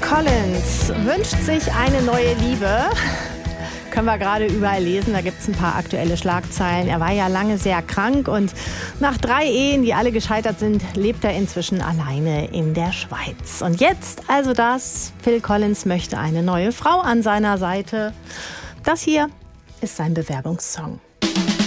Collins wünscht sich eine neue Liebe. Können wir gerade überall lesen, da gibt es ein paar aktuelle Schlagzeilen. Er war ja lange sehr krank und nach 3 Ehen, die alle gescheitert sind, lebt er inzwischen alleine in der Schweiz. Und jetzt also das, Phil Collins möchte eine neue Frau an seiner Seite. Das hier ist sein Bewerbungssong.